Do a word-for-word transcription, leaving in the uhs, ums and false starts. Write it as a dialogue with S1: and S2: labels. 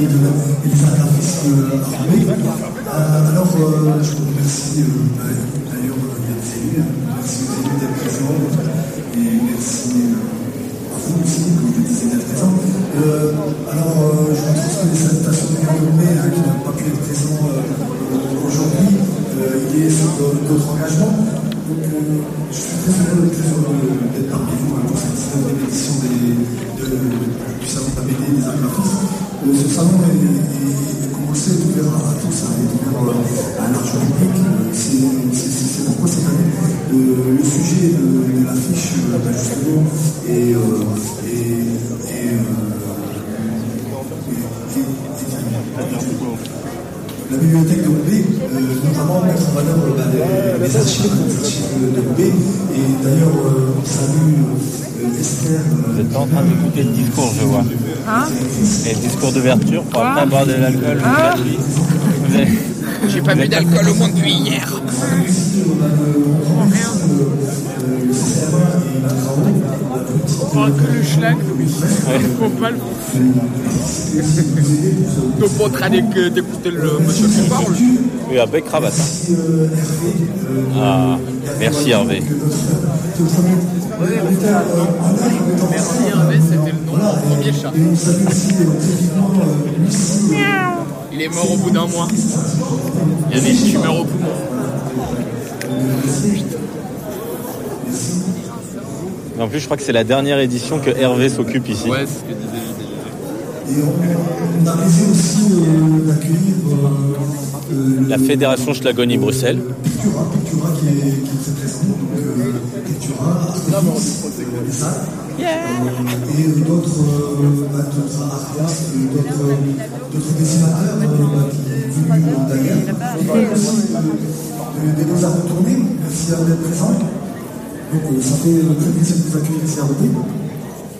S1: et les agrafistes armés. Euh, alors, euh, je vous remercie euh, d'ailleurs d'être venu, merci aux élus d'être présents, et merci à vous aussi, comme je le disais, d'être présents. Euh, alors, euh, je vous transmets les salutations de Guillaume hein, qui n'a pas pu être présent euh, aujourd'hui. Euh, il est sur d'autres engagements. Donc, euh, je suis très heureux, très heureux d'être parmi vous hein, pour cette dix-neuvième édition des, de, du salon A B D des agrafistes. Euh, ce salon est, est, comme on le sait, ouvert à, à tous, hein, est ouvert à un large public. C'est pourquoi cette année, euh, le sujet de, de l'affiche, euh, ben justement, est, euh, est, est, euh, est, est la bibliothèque de Roubaix, euh, notamment mettre en valeur euh, les, les archives, les archives de Roubaix. Et d'ailleurs, euh, on salue euh, Esther. Euh,
S2: Vous êtes pas en train d'écouter le discours, je vois.
S3: Hein?
S2: Et le discours d'ouverture pour après boire de l'alcool.
S3: Ah.
S2: Vous avez...
S4: J'ai pas bu d'alcool au moins depuis hier.
S3: Oh, que le schlag, oui. Faut pas le
S4: T'es pas en train d'écouter le monsieur qui parle.
S2: Oui, avec cravate. Ah, merci Hervé.
S4: Merci Hervé, c'était le nom de mon premier chat. Il est mort au bout d'un mois. Il y a des tumeurs au poumon.
S2: En plus, je crois que c'est la dernière édition que Hervé s'occupe ici.
S4: Ouais, c'est ce que disait déjà.
S1: Et on, on a rêvé aussi euh, d'accueillir euh,
S2: la Fédération Schlagonie Bruxelles.
S1: Pictura, Pictura qui est, qui est très présente. Donc, euh, Pictura, Artemis, euh, les salles. Yeah. Euh, et euh, d'autres euh, bah, d'autres artistes, euh, d'autres, euh, d'autres dessinateurs euh, qui sont venus d'ailleurs. Donc, aussi euh, des beaux-arts retournés. Merci à vous d'être présents. Donc, euh, ça fait très plaisir de vous accueillir ici à Roubaix.